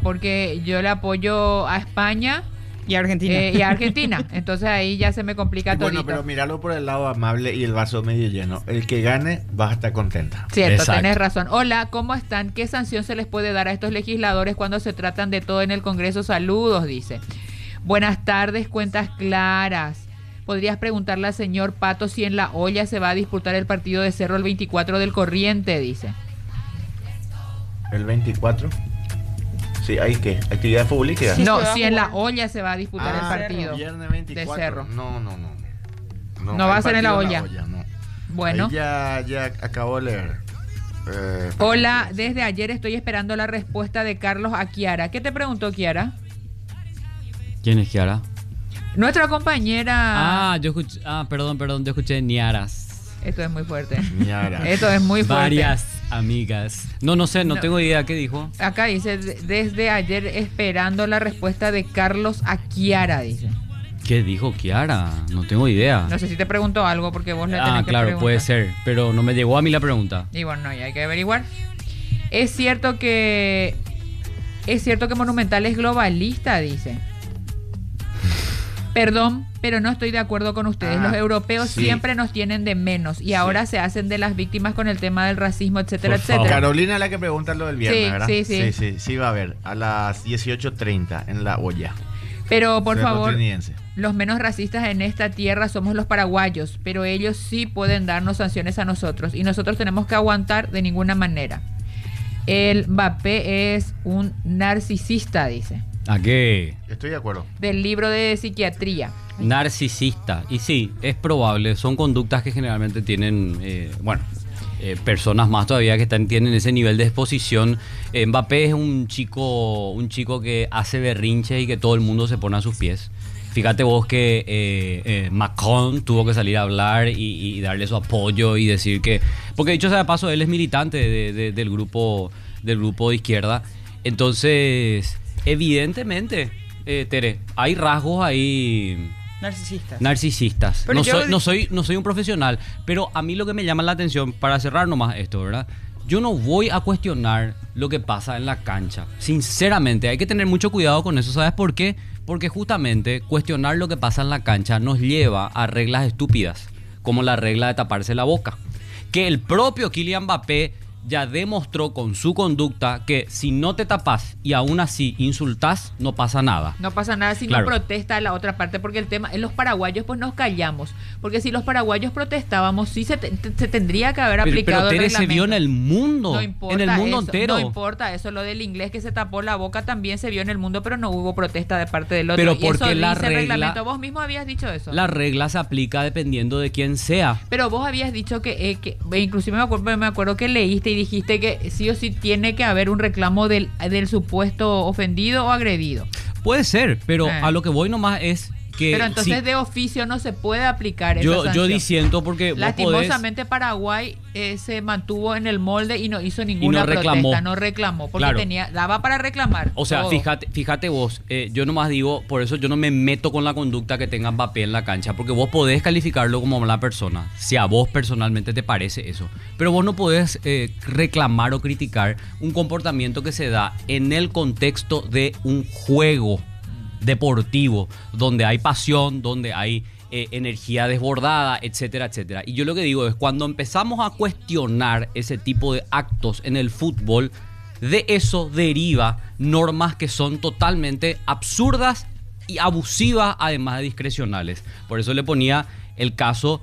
porque yo le apoyo a España Y Argentina. y a Argentina. Entonces ahí ya se me complica Y bueno, todito. pero míralo por el lado amable y el vaso medio lleno. El que gane va a estar contenta. Cierto, Exacto. tenés razón. Hola, ¿cómo están? ¿Qué sanción se les puede dar a estos legisladores cuando se tratan de todo en el Congreso? Saludos, dice. Buenas tardes, cuentas claras. ¿Podrías preguntarle al señor Pato si en La Olla se va a disputar el partido de Cerro el 24 del Corriente? Dice. El 24. Sí, ¿hay qué? ¿Actividad futbolística? Sí, No, se va a si en La jugar. Olla se va a disputar el partido. Viernes 24. de Cerro. No. No va hay a ser en La partido Olla. no. Bueno. Ahí ya acabo de leer. Hola, desde ayer estoy esperando la respuesta de Carlos a Kiara. ¿Qué te preguntó Kiara? ¿Quién es Kiara? Nuestra compañera... Yo escuché... perdón, yo escuché Niaras. Esto es muy fuerte. Niara. Esto es muy fuerte. Varias amigas. No sé, no tengo idea. ¿Qué dijo? Acá dice, desde ayer esperando la respuesta de Carlos a Kiara, dice. ¿Qué dijo Kiara? No tengo idea. No sé si te preguntó algo porque vos le tenés que Claro, preguntar. puede ser. Pero no me llegó a mí la pregunta. Y bueno, no, ya hay que averiguar. Es cierto que Monumental es globalista, dice. Perdón, pero no estoy de acuerdo con ustedes. Los europeos sí. siempre nos tienen de menos y ahora se hacen de las víctimas con el tema del racismo, etcétera, Por favor. etcétera. Carolina es la que pregunta lo del viernes, Sí, ¿verdad? sí. Sí, va a haber a las 18:30 en La Olla. Pero por Cerro favor, Trinidense. los menos racistas en esta tierra somos los paraguayos, pero ellos sí pueden darnos sanciones a nosotros y nosotros tenemos que aguantar de ninguna manera. El Mbappé es un narcisista, dice, ¿A qué? Estoy de acuerdo. del libro de psiquiatría. Narcisista. Y sí, es probable. Son conductas que generalmente tienen, personas más todavía que tienen ese nivel de exposición. Mbappé es un chico que hace berrinche y que todo el mundo se pone a sus pies. Fíjate vos que Macron tuvo que salir a hablar y darle su apoyo y decir que... Porque dicho sea de paso, él es militante del grupo de izquierda. Entonces, evidentemente, Tere, hay rasgos ahí... narcisistas. Pero No soy un profesional, pero a mí lo que me llama la atención, para cerrar nomás esto, ¿verdad? Yo no voy a cuestionar lo que pasa en la cancha. Sinceramente, hay que tener mucho cuidado con eso. ¿Sabes por qué? Porque justamente cuestionar lo que pasa en la cancha nos lleva a reglas estúpidas, como la regla de taparse la boca. Que el propio Kylian Mbappé ya demostró con su conducta que si no te tapas y aún así insultás, no pasa nada. No pasa nada si Claro. no protesta la otra parte, porque el tema, en los paraguayos pues nos callamos, porque si los paraguayos protestábamos, sí se tendría que haber Pero aplicado el Tere, se vio en reglamento. el mundo, No importa en el mundo eso, entero. no importa eso, lo del inglés que se tapó la boca también se vio en el mundo, pero no hubo protesta de parte del otro. Pero y eso porque la dice el regla- reglamento. Vos mismo habías dicho eso. La regla se aplica dependiendo de quién sea. Pero vos habías dicho que inclusive me acuerdo que leíste y dijiste que sí o sí tiene que haber un reclamo del supuesto ofendido o agredido. Puede ser, pero a lo que voy nomás es que... Pero entonces sí, de oficio no se puede aplicar esa yo sanción. disiento porque vos podés... Lastimosamente Paraguay se mantuvo en el molde y no hizo ninguna reclamó. protesta, no reclamó, porque Claro. daba para reclamar. O sea, todo. fíjate vos, yo nomás digo, por eso yo no me meto con la conducta que tenga Mbappé en la cancha, porque vos podés calificarlo como mala persona, si a vos personalmente te parece eso, pero vos no podés reclamar o criticar un comportamiento que se da en el contexto de un juego deportivo, donde hay pasión, donde hay energía desbordada, etcétera, etcétera. Y yo lo que digo es, cuando empezamos a cuestionar ese tipo de actos en el fútbol, de eso deriva normas que son totalmente absurdas y abusivas, además de discrecionales. Por eso le ponía el caso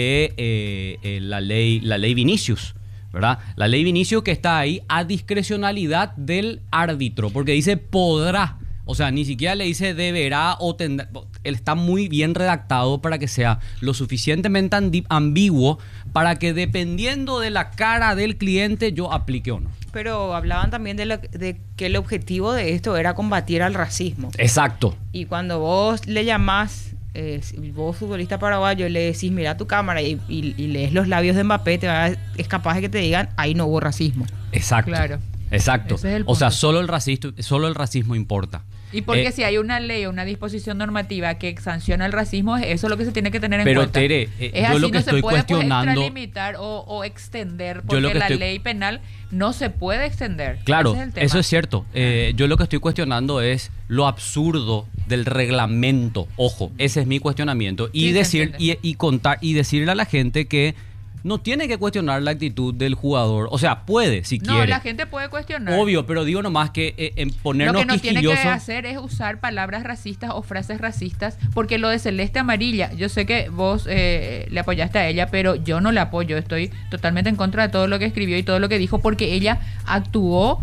de la ley Vinicius, ¿verdad? La ley Vinicius que está ahí a discrecionalidad del árbitro, porque dice podrá. O sea, ni siquiera le dice deberá o tendrá. Él está muy bien redactado para que sea lo suficientemente ambiguo para que dependiendo de la cara del cliente yo aplique o no. Pero hablaban también de que el objetivo de esto era combatir al racismo. Exacto. Y cuando vos le llamás, vos futbolista paraguayo, le decís mira tu cámara y lees los labios de Mbappé, es capaz de que te digan ahí no hubo racismo. Exacto. Claro. Exacto. Ese es el O sea, punto. solo el racismo importa. Y porque si hay una ley o una disposición normativa que sanciona el racismo, eso es lo que se tiene que tener en Pero, cuenta. Tere, Es yo así, lo que no se estoy puede cuestionando- extralimitar o extender, Yo lo porque que la estoy- ley penal no se puede extender. Claro, Ese es el tema. eso es cierto. Yo lo que estoy cuestionando es lo absurdo del reglamento. Ojo, ese es mi cuestionamiento. Y Sí, se decir entiende. y contar y decirle a la gente que no tiene que cuestionar la actitud del jugador. O sea, puede si No, quiere. la gente puede cuestionar. Obvio, pero digo nomás que en Lo ponernos que no tiene que quisquillosos. hacer es usar palabras racistas o frases racistas, porque lo de Celeste Amarilla, yo sé que vos le apoyaste a ella, pero yo no la apoyo, estoy totalmente en contra de todo lo que escribió y todo lo que dijo, porque ella actuó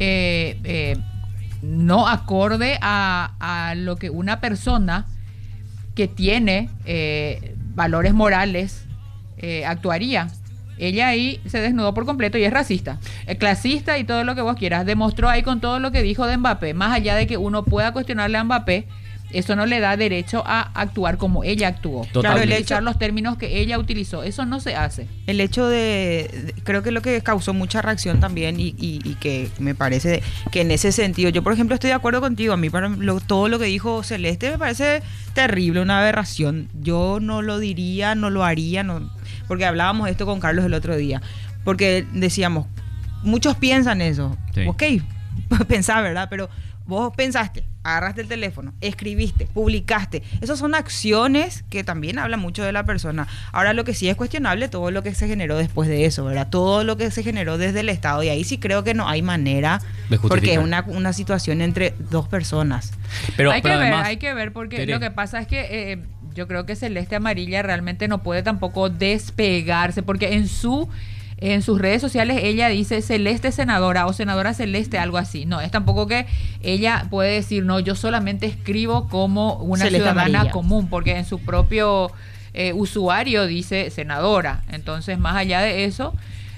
no acorde a lo que una persona que tiene valores morales actuaría. Ella ahí se desnudó por completo y es racista, clasista y todo lo que vos quieras. Demostró ahí con todo lo que dijo de Mbappé. Más allá de que uno pueda cuestionarle a Mbappé, eso no le da derecho a actuar como ella actuó. Totalmente. Utilizar los términos que ella utilizó. Eso no se hace. El hecho creo que lo que causó mucha reacción también y que me parece que en ese sentido, yo por ejemplo estoy de acuerdo contigo, a mí todo lo que dijo Celeste me parece terrible, una aberración. Yo no lo diría, no lo haría, no, porque hablábamos esto con Carlos el otro día, porque decíamos, muchos piensan eso, Sí. ok, pensá, ¿verdad? Pero vos pensaste, agarraste el teléfono, escribiste, publicaste. Esas son acciones que también hablan mucho de la persona. Ahora lo que sí es cuestionable, todo lo que se generó después de eso, ¿verdad? Todo lo que se generó desde el Estado. Y ahí sí creo que no hay manera, De justificar. porque es una situación entre dos personas. Pero hay además, que ver, porque Tere, lo que pasa es que yo creo que Celeste Amarilla realmente no puede tampoco despegarse, porque en sus redes sociales ella dice Celeste senadora o senadora Celeste, algo así. No, es tampoco que ella puede decir, no, yo solamente escribo como una Celeste ciudadana Amarilla. común, porque en su propio usuario dice senadora. Entonces, más allá de eso,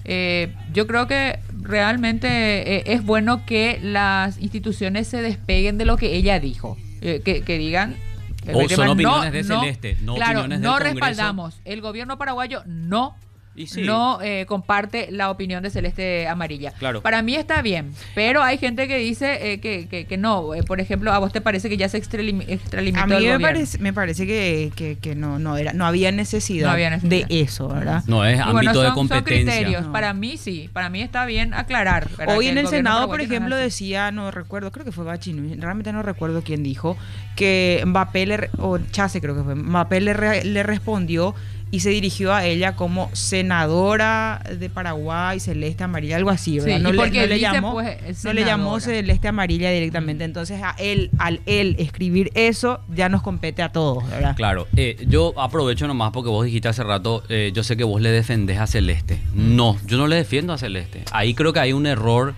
yo creo que realmente es bueno que las instituciones se despeguen de lo que ella dijo, que digan... O son opiniones de Celeste, no claro, opiniones del no Congreso. respaldamos. El gobierno paraguayo no Y sí. no comparte la opinión de Celeste Amarilla. Claro. Para mí está bien, pero hay gente que dice que no. Por ejemplo, ¿a vos te parece que ya se extralimitó A mí el me gobierno? parece que no había necesidad, No había necesidad. de eso, ¿verdad? No es Y ámbito bueno, de son competencia. criterios. No. Para mí sí, para mí está bien aclarar, ¿verdad? Hoy Que en el gobierno Senado, por paraguayo no es ejemplo, así. decía, no recuerdo, creo que fue Bachino, realmente no recuerdo quién dijo, que Mbappé, o Chase creo que fue, Mbappé le respondió y se dirigió a ella como senadora de Paraguay, Celeste Amarilla, algo así, ¿verdad? Sí, no y porque no le dice, llamó, pues, no le llamó senadora. Celeste Amarilla directamente. Entonces, al él escribir eso, ya nos compete a todos, ¿verdad? Claro, yo aprovecho nomás porque vos dijiste hace rato, yo sé que vos le defendés a Celeste. No, yo no le defiendo a Celeste. Ahí creo que hay un error.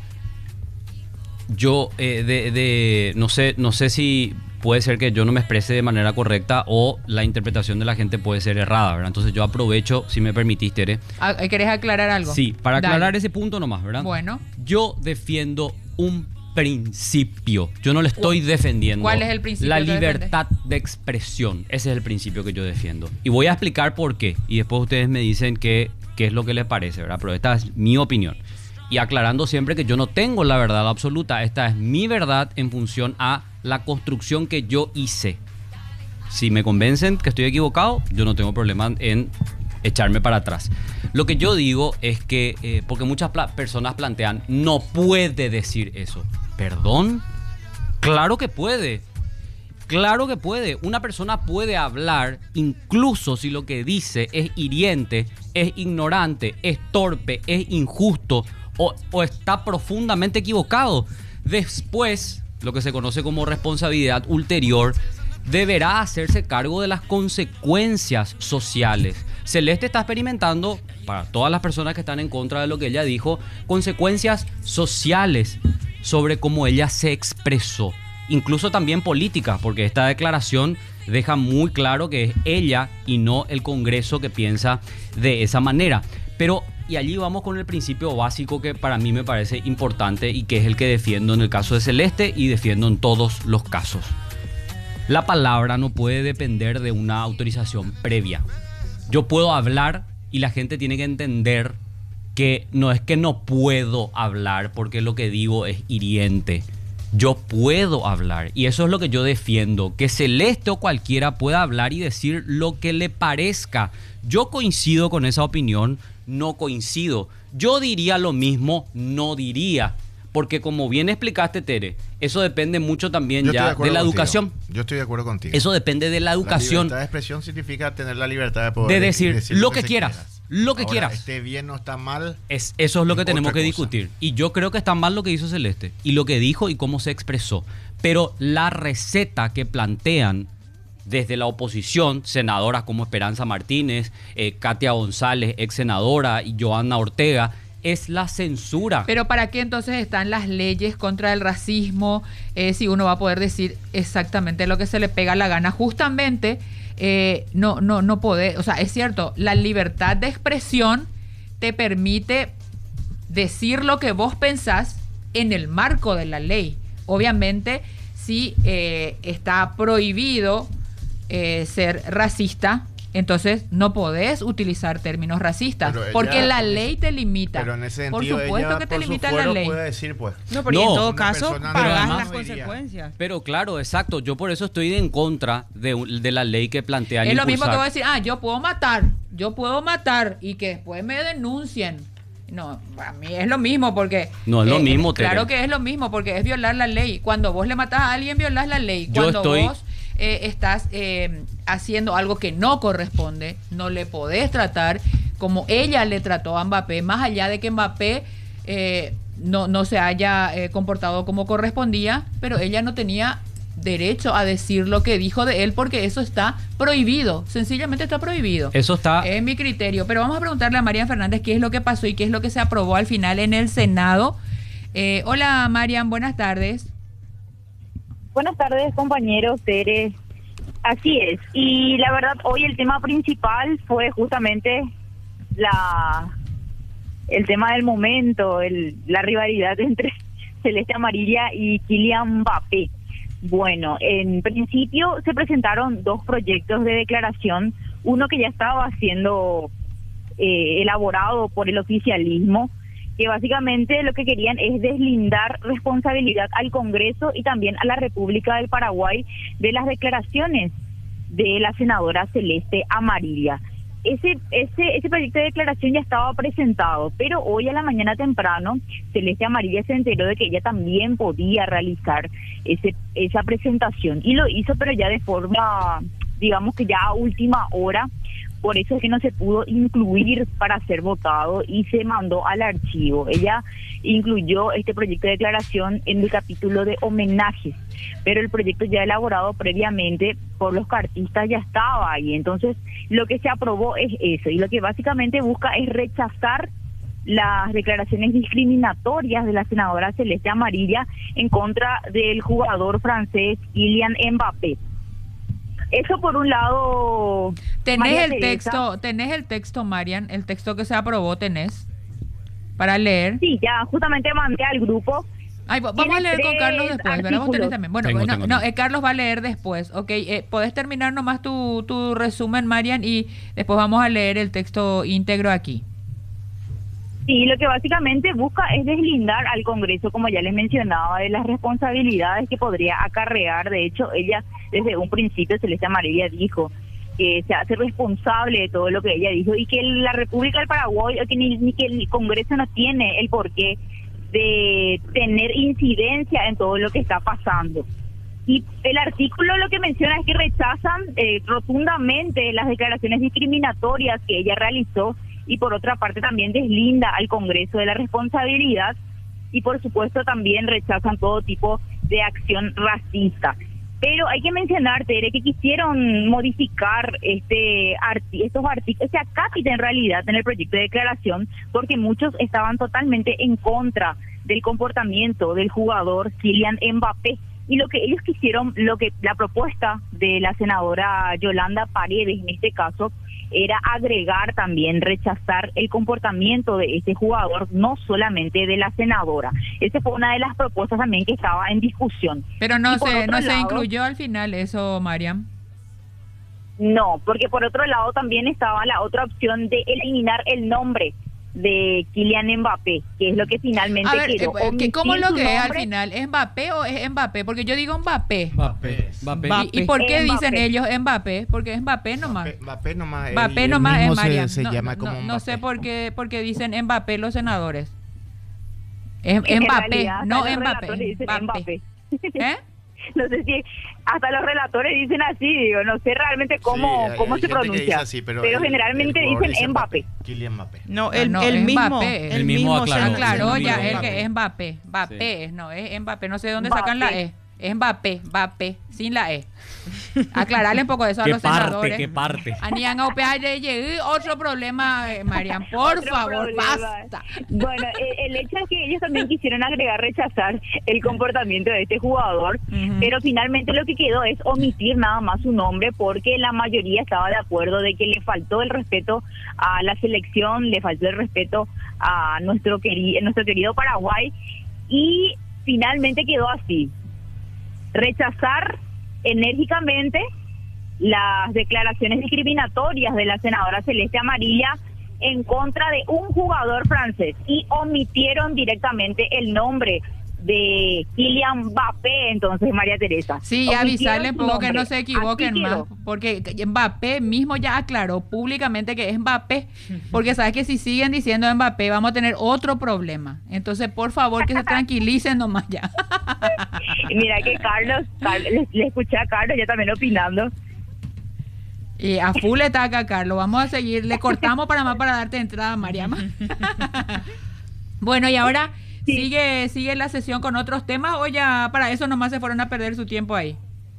Yo no sé si puede ser que yo no me exprese de manera correcta o la interpretación de la gente puede ser errada, ¿verdad? Entonces yo aprovecho, si me permitís, Tere. ¿Querés aclarar algo? Sí, para Dale. aclarar ese punto nomás, ¿verdad? Bueno. Yo defiendo un principio. Yo no le estoy defendiendo. ¿Cuál es el principio La que defiende? libertad de expresión. Ese es el principio que yo defiendo. Y voy a explicar por qué. Y después ustedes me dicen qué es lo que les parece, ¿verdad? Pero esta es mi opinión. Y aclarando siempre que yo no tengo la verdad absoluta. Esta es mi verdad en función a la construcción que yo hice. Si me convencen que estoy equivocado, yo no tengo problema en echarme para atrás. Lo que yo digo es que, porque muchas personas plantean, no puede decir eso. ¿Perdón? Claro que puede. Claro que puede. Una persona puede hablar, incluso si lo que dice es hiriente, es ignorante, es torpe, es injusto o está profundamente equivocado. Después, lo que se conoce como responsabilidad ulterior, deberá hacerse cargo de las consecuencias sociales. Celeste está experimentando, para todas las personas que están en contra de lo que ella dijo, consecuencias sociales sobre cómo ella se expresó. Incluso también políticas, porque esta declaración deja muy claro que es ella y no el Congreso que piensa de esa manera. Pero, y allí vamos con el principio básico que para mí me parece importante y que es el que defiendo en el caso de Celeste y defiendo en todos los casos. La palabra no puede depender de una autorización previa. Yo puedo hablar y la gente tiene que entender que no es que no puedo hablar porque lo que digo es hiriente. Yo puedo hablar y eso es lo que yo defiendo, que Celeste o cualquiera pueda hablar y decir lo que le parezca. Yo coincido con esa opinión, no coincido. Yo diría lo mismo, no diría. Porque como bien explicaste, Tere, eso depende mucho también ya de la educación. Yo estoy de acuerdo contigo. Eso depende de la educación. La libertad de expresión significa tener la libertad de poder de decir lo que quieras. Lo que Ahora, quieras. esté bien o está mal. Eso es lo que tenemos que discutir. Y yo creo que está mal lo que hizo Celeste. Y lo que dijo y cómo se expresó. Pero la receta que plantean desde la oposición, senadoras como Esperanza Martínez, Katia González, ex senadora, y Johanna Ortega, es la censura. Pero ¿para qué entonces están las leyes contra el racismo si uno va a poder decir exactamente lo que se le pega la gana? Justamente no poder, o sea, es cierto, la libertad de expresión te permite decir lo que vos pensás en el marco de la ley. Obviamente, si está prohibido ser racista, entonces no podés utilizar términos racistas, porque la ley te limita. Pero en ese por sentido, supuesto ella, que te por su limita la fuero ley. puede decir, pues. No, pero en todo caso persona pagás normal las no diría. consecuencias. Pero claro, exacto. Yo por eso estoy en contra de la ley que plantean Es lo impulsar. mismo que voy a decir, yo puedo matar y que después me denuncien. No, para mí es lo mismo porque... No es lo mismo, claro Tere. que es lo mismo porque es violar la ley. Cuando vos le matás a alguien, violás la ley. Yo Cuando estoy... vos estás haciendo algo que no corresponde, no le podés tratar como ella le trató a Mbappé, más allá de que Mbappé no se haya comportado como correspondía, pero ella no tenía derecho a decir lo que dijo de él porque eso está prohibido, sencillamente está prohibido. Eso está... Es mi criterio, pero vamos a preguntarle a Marian Fernández qué es lo que pasó y qué es lo que se aprobó al final en el Senado. Hola Marian, buenas tardes. Buenas tardes, compañeros, Tere. Así es. Y la verdad, hoy el tema principal fue justamente el tema del momento, la rivalidad entre Celeste Amarilla y Kylian Mbappé. Bueno, en principio se presentaron dos proyectos de declaración, uno que ya estaba siendo elaborado por el oficialismo, que básicamente lo que querían es deslindar responsabilidad al Congreso y también a la República del Paraguay de las declaraciones de la senadora Celeste Amarilla. Ese proyecto de declaración ya estaba presentado, pero hoy a la mañana temprano Celeste Amarilla se enteró de que ella también podía realizar esa presentación y lo hizo, pero ya de forma, digamos que ya a última hora. Por eso es que no se pudo incluir para ser votado y se mandó al archivo. Ella incluyó este proyecto de declaración en el capítulo de homenajes, pero el proyecto ya elaborado previamente por los cartistas ya estaba ahí. Entonces, lo que se aprobó es eso, y lo que básicamente busca es rechazar las declaraciones discriminatorias de la senadora Celeste Amarilla en contra del jugador francés Kylian Mbappé. Eso por un lado. Tenés el texto, Marian, el texto que se aprobó tenés para leer. Sí, ya justamente mandé al grupo. Vamos a leer con Carlos después, ¿verdad? Vos tenés también. Bueno, Carlos va a leer después, ¿ok? Podés terminar nomás tu resumen, Marian, y después vamos a leer el texto íntegro aquí. Sí, lo que básicamente busca es deslindar al Congreso, como ya les mencionaba, de las responsabilidades que podría acarrear. De hecho, ella desde un principio, Celeste Amarilla, dijo que se hace responsable de todo lo que ella dijo y que la República del Paraguay, que ni que el Congreso no tiene el porqué de tener incidencia en todo lo que está pasando. Y el artículo lo que menciona es que rechazan rotundamente las declaraciones discriminatorias que ella realizó, y por otra parte también deslinda al Congreso de la responsabilidad, y por supuesto también rechazan todo tipo de acción racista. Pero hay que mencionar, Tere, que quisieron modificar estos artículos, ese acápite en realidad en el proyecto de declaración, porque muchos estaban totalmente en contra del comportamiento del jugador Kylian Mbappé. Y lo que ellos quisieron, la propuesta de la senadora Yolanda Paredes en este caso, era agregar también, rechazar el comportamiento de este jugador, no solamente de la senadora. Esa fue una de las propuestas también que estaba en discusión. Pero no se incluyó al final eso, Mariam. No, porque por otro lado también estaba la otra opción de eliminar el nombre de Kylian Mbappé, que es lo que finalmente A ver, quedó. ¿cómo es lo Omitir su que es al nombre. final? ¿Es Mbappé o es Mbappé? Porque yo digo Mbappé. Mbappé. ¿Y por qué Mbappé. dicen ellos Mbappé? Porque es Mbappé nomás. Mbappé nomás. Mbappé él nomás mismo es Mariam. Se no, llama no, como no Mbappé. sé por qué dicen Mbappé los senadores. Es En Mbappé, realidad, no hasta los Mbappé. relatores dicen Mbappé. Mbappé. ¿Eh? No sé si hasta los relatores dicen así, digo, no sé realmente cómo, Sí, cómo hay se gente que dice pronuncia. así, pero el generalmente jugador dicen dice Mbappé. Kylian Mbappé. No, No, el es mismo. Mbappé. El mismo aclaró. Aclaró Sí, ya sí, él sí. que es Mbappé. Mbappé, no, es Mbappé. No sé de dónde sacan la Mbappé. E. Es Mbappé, sin la E. Aclararle un poco de eso a ¿Qué los parte? senadores. ¿Qué parte? Anian llegué otro problema, Marian. Por Otro favor, problema. basta. Bueno, el hecho es que ellos también quisieron rechazar el comportamiento de este jugador, Ujú. pero finalmente lo que quedó es omitir nada más su nombre porque la mayoría estaba de acuerdo de que le faltó el respeto a la selección, le faltó el respeto a nuestro querido Paraguay y finalmente quedó así. Rechazar enérgicamente las declaraciones discriminatorias de la senadora Celeste Amarilla en contra de un jugador francés y omitieron directamente el nombre de Kylian Mbappé, entonces María Teresa. Sí, y Omitieron avisarle un su poco que nombre. no se equivoquen Así más, quedó. porque Mbappé mismo ya aclaró públicamente que es Mbappé, porque sabes que si siguen diciendo Mbappé vamos a tener otro problema. Entonces, por favor, que se tranquilicen nomás ya. Mira que Carlos le escuché a Carlos ya también opinando. Y a full está acá, Carlos. Vamos a seguir. Le cortamos para más para darte entrada, Mariama. Bueno, y ahora Sí. sigue la sesión con otros temas o ya para eso nomás se fueron a perder su tiempo ahí.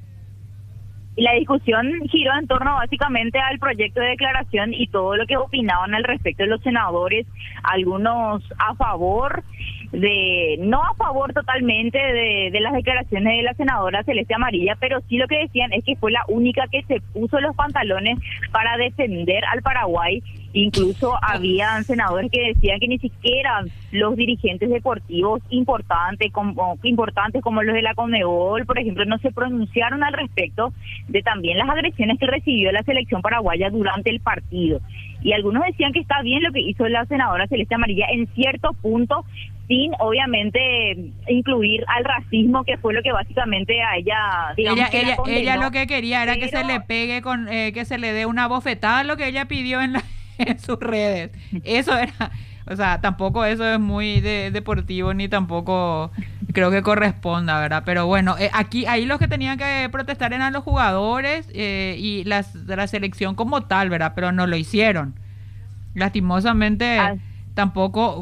Y la discusión giró en torno básicamente al proyecto de declaración y todo lo que opinaban al respecto de los senadores, algunos a favor no a favor totalmente de las declaraciones de la senadora Celeste Amarilla, pero sí lo que decían es que fue la única que se puso los pantalones para defender al Paraguay. Incluso habían senadores que decían que ni siquiera los dirigentes deportivos importantes como los de la Conmebol, por ejemplo, no se pronunciaron al respecto de también las agresiones que recibió la selección paraguaya durante el partido. Y algunos decían que está bien lo que hizo la senadora Celeste Amarilla en cierto punto, sin obviamente incluir al racismo, que fue lo que básicamente a ella, digamos, que la condenó. Ella lo que quería era que se Pero- le pegue que se le dé una bofetada, lo que ella pidió en sus redes. Eso era, o sea, tampoco eso es muy deportivo ni tampoco creo que corresponda, ¿verdad? Pero bueno, ahí los que tenían que protestar eran los jugadores y la selección como tal, ¿verdad? Pero no lo hicieron. Lastimosamente tampoco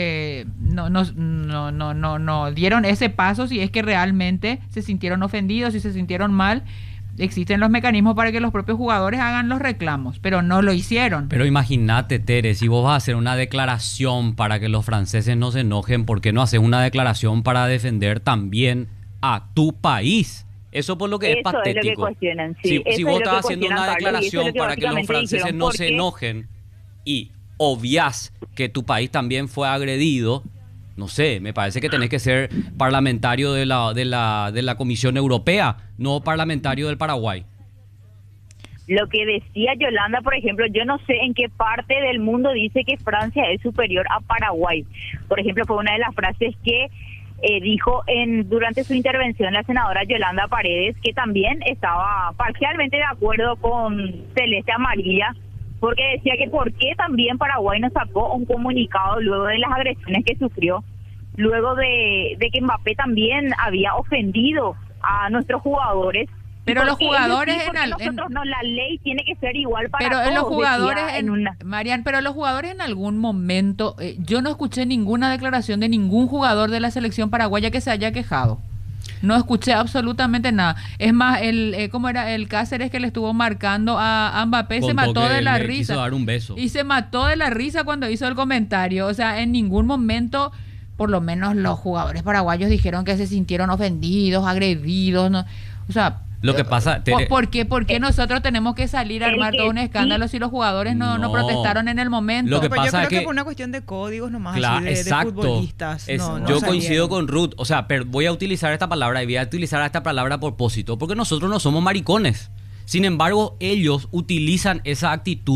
no dieron ese paso si es que realmente se sintieron ofendidos, si se sintieron mal. Existen los mecanismos para que los propios jugadores hagan los reclamos, pero no lo hicieron. Pero imagínate, Tere, si vos vas a hacer una declaración para que los franceses no se enojen, ¿por qué no haces una declaración para defender también a tu país? Eso por lo que es Eso es lo que patético. cuestionan, sí. Si Eso vos es lo estás que haciendo cuestionan, una Carlos, y eso es lo declaración que para que los básicamente franceses dijeron, no ¿por se qué? enojen y obvias que tu país también fue agredido, no sé, me parece que tenés que ser parlamentario de la Comisión Europea, no parlamentario del Paraguay. Lo que decía Yolanda, por ejemplo, yo no sé en qué parte del mundo dice que Francia es superior a Paraguay. Por ejemplo, fue una de las frases que dijo durante su intervención la senadora Yolanda Paredes, que también estaba parcialmente de acuerdo con Celeste Amarilla, porque decía que por qué también Paraguay no sacó un comunicado luego de las agresiones que sufrió, luego de que Mbappé también había ofendido a nuestros jugadores. Pero los jugadores nosotros no, la ley tiene que ser igual para pero todos. los jugadores decía Marian, pero los jugadores en algún momento yo no escuché ninguna declaración de ningún jugador de la selección paraguaya que se haya quejado. No escuché absolutamente nada. Es más, ¿cómo era? El Cáceres que le estuvo marcando a Mbappé se Contó mató que de la le risa. quiso dar un beso. Y se mató de la risa cuando hizo el comentario. O sea, en ningún momento, por lo menos los jugadores paraguayos dijeron que se sintieron ofendidos, agredidos. ¿No? O sea, Lo que pasa, Tere, ¿por qué nosotros tenemos que salir a el armar que todo un escándalo si los jugadores no No. protestaron en el momento? Lo que Pues yo pasa creo es que que fue una cuestión de códigos nomás, Claro, así de exacto. futbolistas. Yo salieron. coincido con Ruth. O sea, pero voy a utilizar esta palabra y voy a utilizar esta palabra a propósito, porque nosotros no somos maricones. Sin embargo, ellos utilizan esa actitud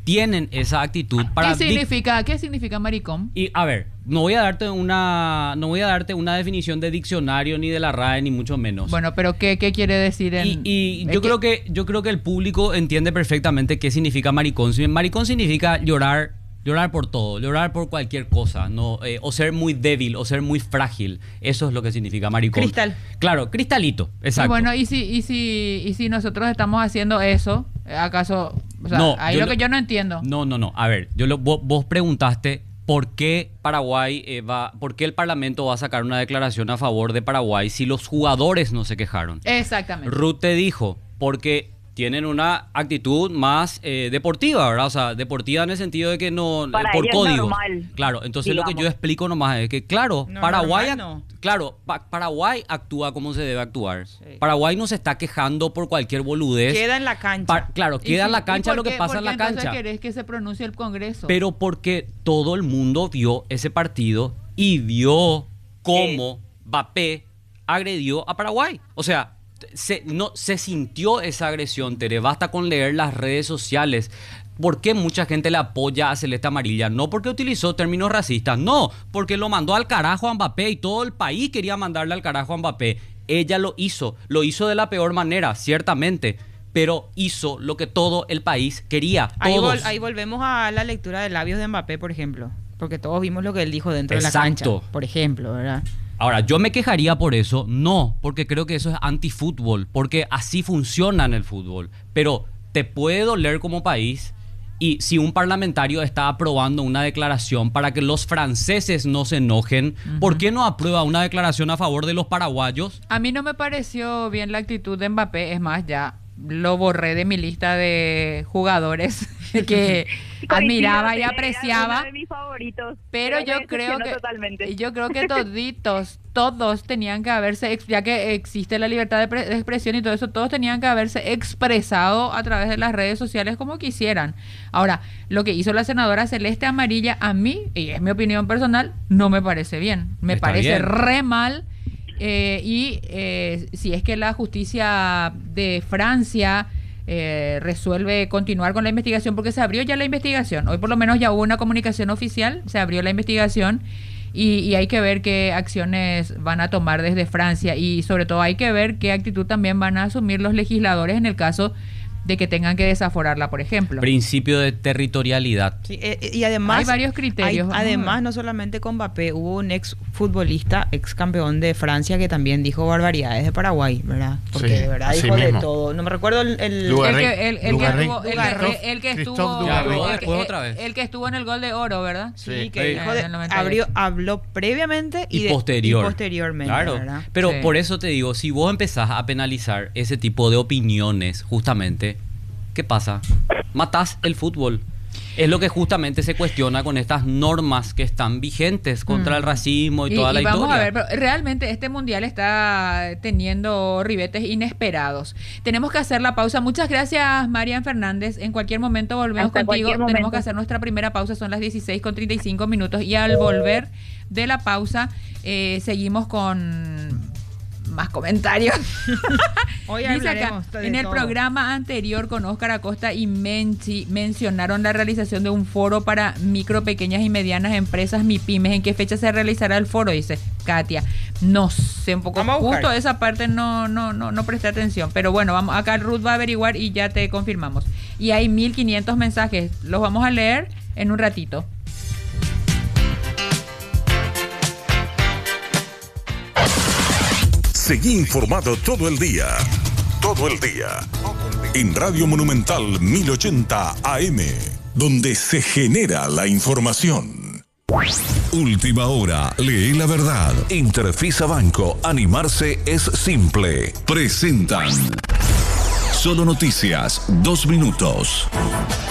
tienen esa actitud para... ¿Qué significa maricón? Y a ver, no voy a darte una definición de diccionario ni de la RAE ni mucho menos. Bueno, pero ¿qué quiere decir en...? Yo creo que el público entiende perfectamente qué significa maricón. Maricón significa llorar por todo, llorar por cualquier cosa, no, o ser muy débil, o ser muy frágil. Eso es lo que significa maricón. Cristal. Claro, cristalito, exacto. Y bueno, y si nosotros estamos haciendo eso, ¿acaso? O sea, No, ahí lo que yo no entiendo. No. A ver, vos preguntaste por qué por qué el Parlamento va a sacar una declaración a favor de Paraguay si los jugadores no se quejaron. Exactamente. Ruth te dijo, porque tienen una actitud más deportiva, ¿verdad? O sea, deportiva en el sentido de que no... Para por ella es código. normal, Claro, entonces digamos. lo que yo explico nomás es que, claro, No, Paraguay... normal no. Claro, Paraguay actúa como se debe actuar. Sí. Paraguay no se está quejando por cualquier boludez. Queda en la cancha. Claro, queda en la cancha lo que pasa en la ¿Por qué cancha. entonces querés que se pronuncie el Congreso? Pero porque todo el mundo vio ese partido y vio cómo Mbappé agredió a Paraguay. O sea, se sintió esa agresión, Tere. Basta con leer las redes sociales. ¿Por qué mucha gente le apoya a Celeste Amarilla? No porque utilizó términos racistas, no, porque lo mandó al carajo a Mbappé y todo el país quería mandarle al carajo a Mbappé. Ella lo hizo de la peor manera, ciertamente, pero hizo lo que todo el país quería. Todos. Ahí volvemos a la lectura de labios de Mbappé, por ejemplo, porque todos vimos lo que él dijo dentro Exacto. de la cancha, por ejemplo, ¿verdad? Ahora, ¿yo me quejaría por eso? No, porque creo que eso es antifútbol, porque así funciona en el fútbol. Pero te puede doler como país, y si un parlamentario está aprobando una declaración para que los franceses no se enojen, ¿por qué no aprueba una declaración a favor de los paraguayos? A mí no me pareció bien la actitud de Mbappé, es más, ya lo borré de mi lista de jugadores que admiraba y apreciaba. Uno de mis favoritos. Pero yo me creo decepcionó totalmente. que todos tenían que haberse, ya que existe la libertad de expresión y todo eso, todos tenían que haberse expresado a través de las redes sociales como quisieran. Ahora, lo que hizo la senadora Celeste Amarilla, a mí, y es mi opinión personal, no me parece bien. Me Está parece bien. re mal. Si es que la justicia de Francia resuelve continuar con la investigación, porque se abrió ya la investigación, hoy por lo menos ya hubo una comunicación oficial, se abrió la investigación y hay que ver qué acciones van a tomar desde Francia y sobre todo hay que ver qué actitud también van a asumir los legisladores en el caso de que tengan que desaforarla, por ejemplo. Principio de territorialidad. Sí, y además Hay varios criterios. Además, no solamente con Mbappé, hubo un ex futbolista, ex campeón de Francia, que también dijo barbaridades de Paraguay, ¿verdad? Porque Sí, de verdad así dijo de mismo. todo. No me recuerdo el Lugar- El que Christophe estuvo Dugarry. Después otra vez. el que estuvo en el gol de oro, ¿verdad? Sí, que Sí. dijo En el 98. habló previamente Y posteriormente, Claro, ¿verdad? pero Sí. por eso te digo, si vos empezás a penalizar ese tipo de opiniones, justamente, ¿qué pasa? Matás el fútbol. Es lo que justamente se cuestiona con estas normas que están vigentes contra el racismo y toda la vamos historia. a ver, pero realmente este mundial está teniendo ribetes inesperados. Tenemos que hacer la pausa. Muchas gracias, Marian Fernández. En cualquier momento volvemos Hasta contigo. cualquier Tenemos momento. que hacer nuestra primera pausa, son las 16:35 minutos. Y al volver de la pausa, seguimos con más comentarios. Hoy Dice acá, hablaremos de en el todo. programa anterior con Óscar Acosta y Menchi mencionaron la realización de un foro para micro, pequeñas y medianas empresas, MIPYMES. ¿En qué fecha se realizará el foro? Dice Katia. No sé, un poco Vamos a buscar. justo esa parte no presté atención. Pero bueno, vamos, acá Ruth va a averiguar y ya te confirmamos. Y hay 1500 mensajes. Los vamos a leer en un ratito. Seguí informado todo el día. Todo el día. En Radio Monumental 1080 AM, donde se genera la información. Última hora, lee la verdad. Interfisa Banco, animarse es simple. Presentan Solo Noticias, 2 minutos.